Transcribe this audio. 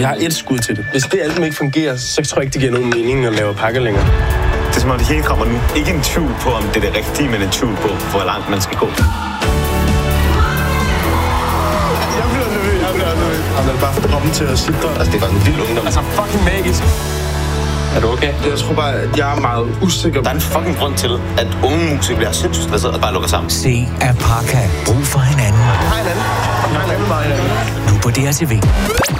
jeg har et skud til det. Hvis det album ikke fungerer, så tror jeg ikke, det giver nogen mening at lave pakker længere. Det er som om det hele kommer nu. Ikke en tvivl på, om det er det rigtige, men en tvivl på, hvor langt man skal gå. Jeg bliver nervøs. Han er bare for droppen til at sidde. Altså, det var en vild ungdom. Altså, fucking magisk. Er du okay? Jeg tror bare, at jeg er meget usikker. Der er en fucking grund til, at unge musikere bliver sindssygt stresset og bare lukker sammen. Se Apaka. Brug for hinanden. Hej hinanden. Nu på DRTV.